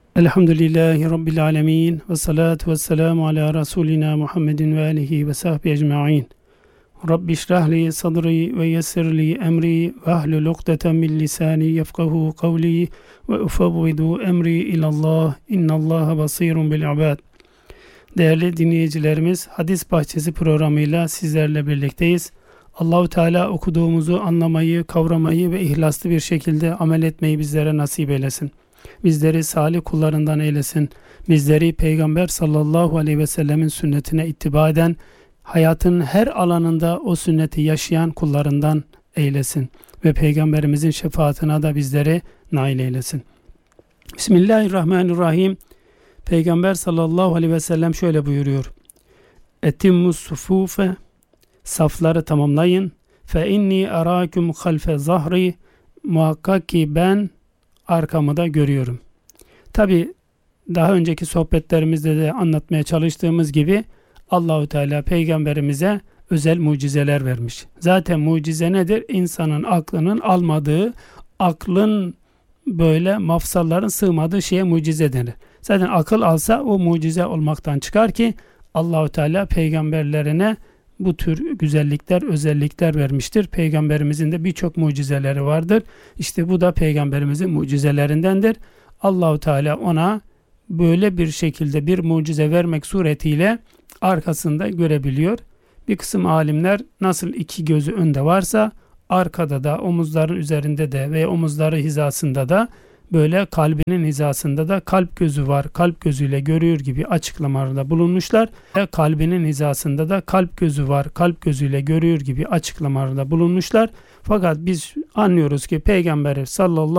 Elhamdülillahi Rabbil alemin ve salatu ve selamu ala Resulina Muhammedin ve alihi ve sahbihi ecma'in. Rabbi şrahli sadri ve yessirli emri ve ahlul ukdeten min lisani yefkahu kavli ve ufavvidu emri ilallah innallaha basirun bil ibad. Değerli dinleyicilerimiz, Hadis Bahçesi programıyla sizlerle birlikteyiz. Allahu Teala okuduğumuzu anlamayı, kavramayı ve ihlaslı bir şekilde amel etmeyi bizlere nasip eylesin. Bizleri salih kullarından eylesin. Bizleri Peygamber sallallahu aleyhi ve sellemin sünnetine ittiba eden, hayatın her alanında o sünneti yaşayan kullarından eylesin. Ve Peygamberimizin şefaatine de bizleri nail eylesin. Bismillahirrahmanirrahim. Peygamber sallallahu aleyhi ve sellem şöyle buyuruyor. Etimmus sufufe, safları tamamlayın. Fe inni arakum halfe zahri, muhakkak ki ben arkamı da görüyorum. Tabi daha önceki sohbetlerimizde de anlatmaya çalıştığımız gibi Allahu Teala peygamberimize özel mucizeler vermiş. Zaten mucize nedir? İnsanın aklının almadığı, aklın böyle mafsalların sığmadığı şeye mucize denir. Zaten akıl alsa o mucize olmaktan çıkar ki Allahu Teala peygamberlerine bu tür güzellikler, özellikler vermiştir. Peygamberimizin de birçok mucizeleri vardır. İşte bu da peygamberimizin mucizelerindendir. Allahu Teala ona böyle bir şekilde bir mucize vermek suretiyle arkasında görebiliyor. Bir kısım alimler nasıl iki gözü önde varsa arkada da, omuzların üzerinde de ve omuzları hizasında da böyle kalbinin hizasında da kalp gözü var. Kalp gözüyle görüyor gibi açıklamalarda bulunmuşlar. Kalbinin hizasında da kalp gözü var. Kalp gözüyle görüyor gibi açıklamalarda bulunmuşlar. Fakat biz anlıyoruz ki Peygamber sallallahu